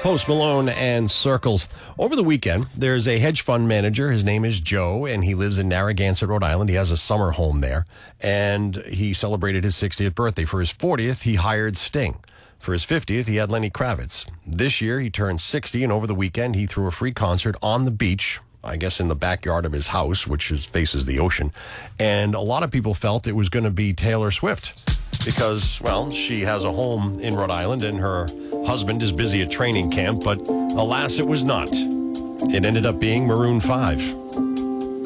Post Malone and Circles. Over the weekend, there's a hedge fund manager. His name is Joe, and he lives in Narragansett, Rhode Island. He has a summer home there, and he celebrated his 60th birthday. For his 40th, he hired Sting. For his 50th, he had Lenny Kravitz. This year, he turned 60, and over the weekend, he threw a free concert on the beach, I guess in the backyard of his house, which faces the ocean. And a lot of people felt it was going to be Taylor Swift because, well, she has a home in Rhode Island and her husband is busy at training camp, but alas, it was not. It ended up being Maroon 5.